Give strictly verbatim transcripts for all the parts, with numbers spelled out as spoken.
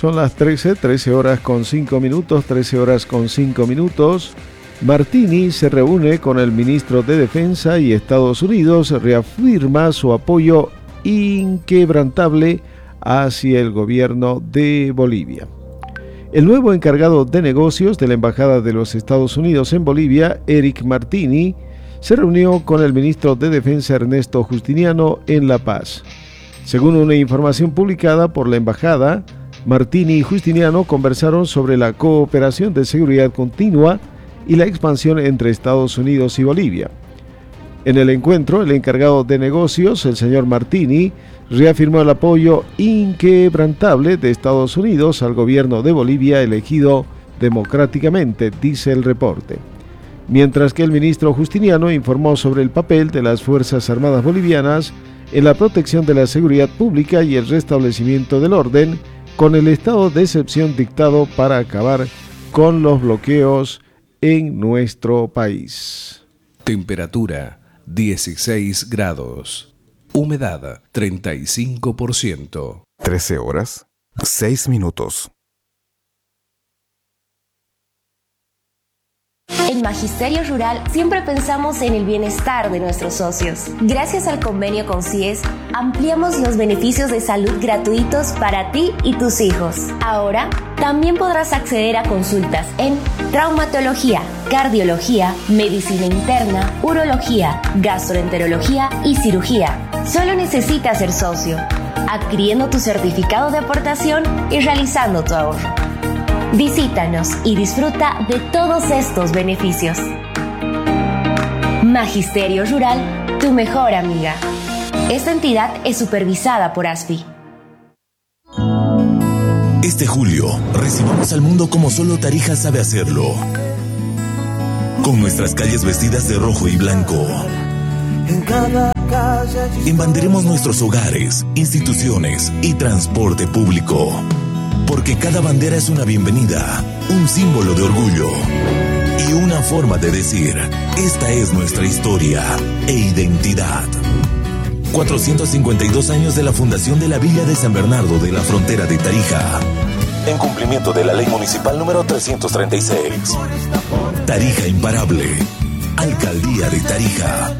Son las trece, trece horas con cinco minutos, trece horas con cinco minutos. Martini se reúne con el ministro de Defensa y Estados Unidos reafirma su apoyo inquebrantable hacia el gobierno de Bolivia. El nuevo encargado de negocios de la Embajada de los Estados Unidos en Bolivia, Eric Martini, se reunió con el ministro de Defensa Ernesto Justiniano en La Paz. Según una información publicada por la Embajada, Martini y Justiniano conversaron sobre la cooperación de seguridad continua y la expansión entre Estados Unidos y Bolivia. En el encuentro, el encargado de negocios, el señor Martini, reafirmó el apoyo inquebrantable de Estados Unidos al gobierno de Bolivia elegido democráticamente, dice el reporte. Mientras que el ministro Justiniano informó sobre el papel de las Fuerzas Armadas bolivianas en la protección de la seguridad pública y el restablecimiento del orden, con el estado de excepción dictado para acabar con los bloqueos en nuestro país. Temperatura dieciséis grados. Humedad treinta y cinco por ciento. trece horas, seis minutos. En Magisterio Rural siempre pensamos en el bienestar de nuestros socios. Gracias al convenio con C I E S, ampliamos los beneficios de salud gratuitos para ti y tus hijos. Ahora, también podrás acceder a consultas en traumatología, cardiología, medicina interna, urología, gastroenterología y cirugía. Solo necesitas ser socio, adquiriendo tu certificado de aportación y realizando tu ahorro. Visítanos y disfruta de todos estos beneficios. Magisterio Rural, tu mejor amiga. Esta entidad es supervisada por A S F I. Este julio, recibamos al mundo como solo Tarija sabe hacerlo. Con nuestras calles vestidas de rojo y blanco. Embanderemos nuestros hogares, instituciones y transporte público. Porque cada bandera es una bienvenida, un símbolo de orgullo y una forma de decir, esta es nuestra historia e identidad. cuatrocientos cincuenta y dos años de la fundación de la Villa de San Bernardo de la frontera de Tarija. En cumplimiento de la ley municipal número trescientos treinta y seis. Tarija imparable. Alcaldía de Tarija.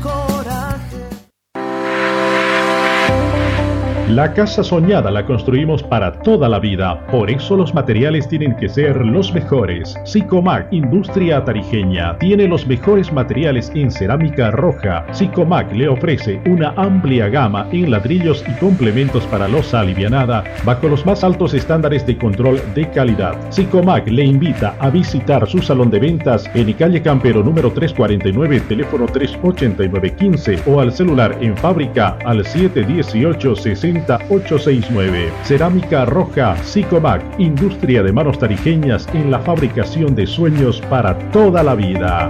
La casa soñada la construimos para toda la vida, por eso los materiales tienen que ser los mejores. Sicomac, industria tarijeña, tiene los mejores materiales en cerámica roja. Sicomac le ofrece una amplia gama en ladrillos y complementos para losa alivianada, bajo los más altos estándares de control de calidad. Sicomac le invita a visitar su salón de ventas en calle Campero número trescientos cuarenta y nueve, teléfono tres ochenta y nueve quince o al celular en fábrica al siete dieciocho sesenta ochocientos sesenta y nueve. Cerámica roja Sicomac, industria de manos tarijeñas en la fabricación de sueños para toda la vida.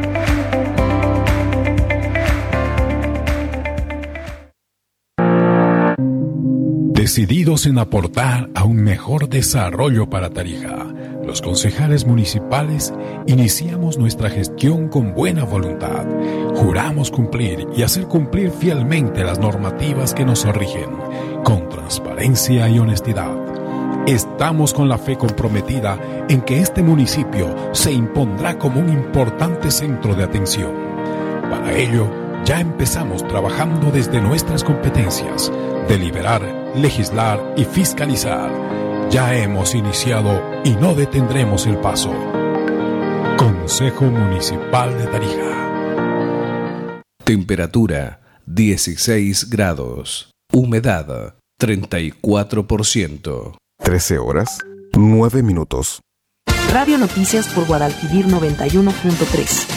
Decididos en aportar a un mejor desarrollo para Tarija, los concejales municipales iniciamos nuestra gestión con buena voluntad. Juramos cumplir y hacer cumplir fielmente las normativas que nos rigen, con transparencia y honestidad. Estamos con la fe comprometida en que este municipio se impondrá como un importante centro de atención. Para ello, ya empezamos trabajando desde nuestras competencias, deliberar, legislar y fiscalizar. Ya hemos iniciado y no detendremos el paso. Consejo Municipal de Tarija. Temperatura dieciséis grados. Humedad treinta y cuatro por ciento. trece horas, nueve minutos. Radio Noticias por Guadalquivir noventa y uno punto tres.